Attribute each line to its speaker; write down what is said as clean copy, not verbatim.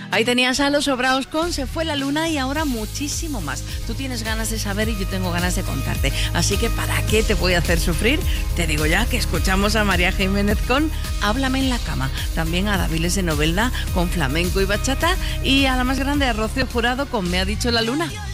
Speaker 1: Ahí tenías a Los Sobraos con Se fue la luna y ahora muchísimo más. Tú tienes ganas de saber y yo tengo ganas de contarte. Así que ¿para qué te voy a hacer sufrir? Te digo ya que escuchamos a María Jiménez con Háblame en la cama. También a Daviles de Novelda con Flamenco y Bachata. Y a la más grande, a Rocío Jurado con Me ha dicho la luna.